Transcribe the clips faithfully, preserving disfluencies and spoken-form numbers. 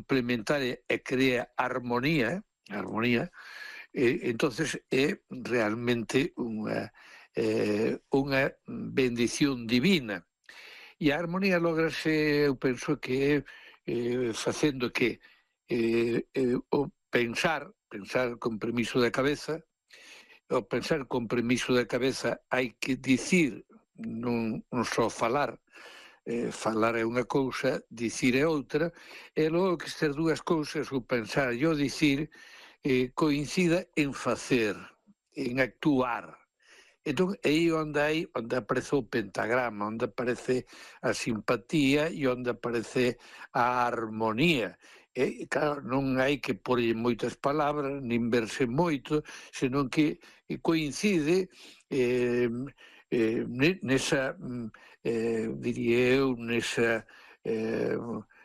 complementaria e crea armonía, armonía, eh, entonces é realmente unha, eh, unha bendición divina. E a armonía lograse, eu penso que eh, facendo que eh, eh, o pensar, pensar con permiso da cabeza, o pensar con permiso da cabeza hai que dicir, non, non só falar, eh, falar é unha cousa, dicir é outra, e logo que estas dúas cousas, o pensar e o dicir, eh, coincida en facer, en actuar. Entón, é aí onde hai, onde aparece o pentagrama, onde aparece a simpatía e onde aparece a armonía. E, claro, non hai que porlle moitas palabras, nin verse moito, senón que coincide eh, eh, nesa, eh, diría eu, nesa, eh,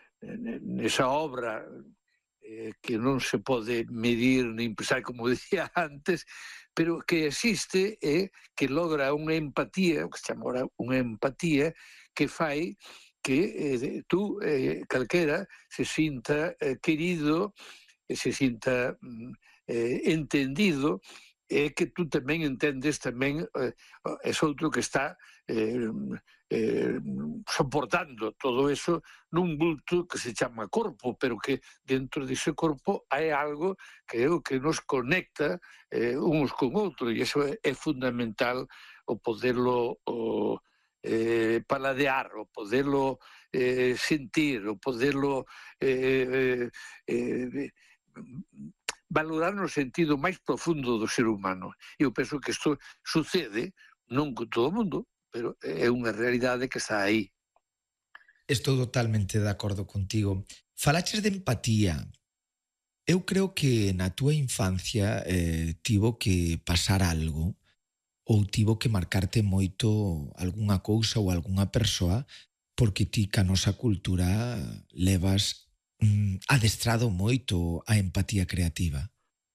nesa obra eh, que non se pode medir nin pensar, como decía antes, pero que existe e que logra unha empatía, o que se chama ahora unha empatía, que fai que eh, tú, eh, calquera, se sinta eh, querido, e se sinta mm, eh, entendido, e que tú tamén entendes tamén eh, es outro que está eh, eh, soportando todo eso nun bulto que se chama corpo, pero que dentro dese corpo hai algo que é o que nos conecta eh, uns con outros, e iso é, é fundamental o poderlo o, eh, paladear, o poderlo eh, sentir, o poderlo eh, eh, valorar no sentido máis profundo do ser humano. Eu penso que isto sucede, non con todo o mundo, pero é unha realidade que está aí. Estou totalmente de acordo contigo. Falaches de empatía. Eu creo que na túa infancia eh, tivo que pasar algo ou tivo que marcarte moito algunha cousa ou algunha persoa porque ti ca nosa cultura levas mm, adestrado moito a empatía creativa.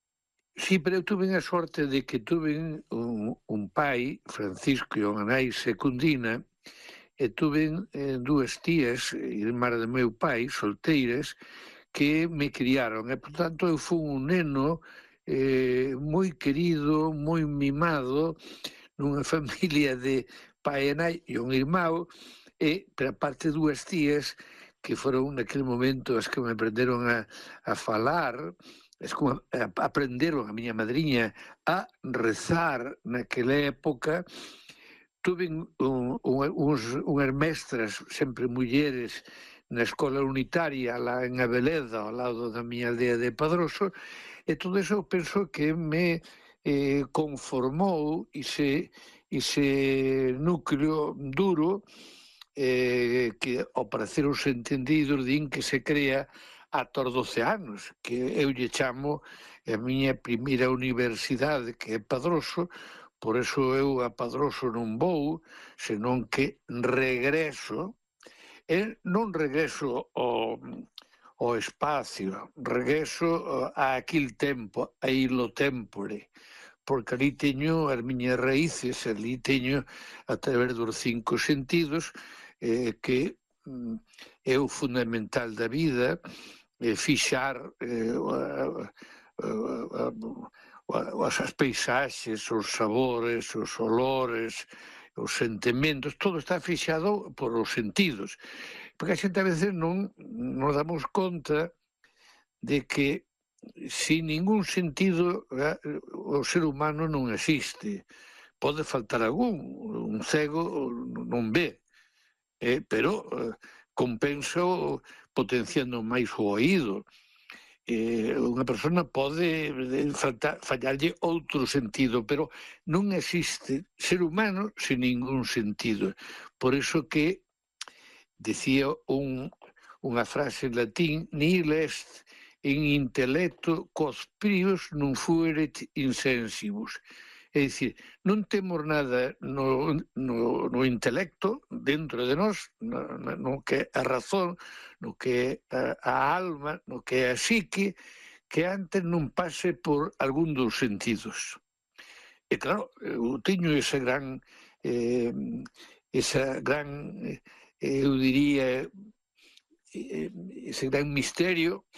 Sí, pero eu tuve a sorte de que tuve un, un pai, Francisco, e unha nai Secundina, e tuve eh, dúas tías, irmás do meu pai, solteiras, que me criaron. E, por tanto, eu fui un neno eh, moi querido, moi mimado, nunha familia de pai e nai e un irmão, e, pero aparte, dúas tías que foron naquele momento as que me aprenderon a, a falar, as que aprenderon a miña madriña a rezar naquela época. Tuve un, un, uns, unhas mestras, sempre mulleres, na escola unitaria, lá en Abeleda, ao lado da miña aldea de Padroso, e todo eso penso que me eh, conformou ese, ese núcleo duro eh, que, ao parecer, os entendidos din que se crea ata os doce anos, que eu lle chamo a miña primeira universidade, que é Padroso. Por eso eu a Padroso non vou, senón que regreso, e non regreso ao, ao espacio, regreso a aquel tempo, a ilo tempore, porque ali teño as miñas raíces, ali teño a través dos cinco sentidos, eh, que mm, é o fundamental da vida, eh, fixar eh, a, a, a, as paisaxes, os sabores, os olores, os sentimentos, todo está fixado por os sentidos. Porque a xente a veces non nos damos conta de que sin ningún sentido o ser humano non existe. Pode faltar algún, un cego non ve, eh, pero eh, compensa potenciando máis o oído. Eh, unha persona pode faltar, fallarlle outro sentido, pero non existe ser humano sin ningún sentido. Por iso que decía un, unha frase en latín, nihil est in intellecto quos prius non fuerit insensibus. É dicir, non temos nada no, no, no intelecto dentro de nós, no, no que é a razón, no que é a, a alma, no que é a psique, que antes non pase por algún dos sentidos. E claro, eu teño esa gran, eh, esa gran, eu diría, ese gran misterio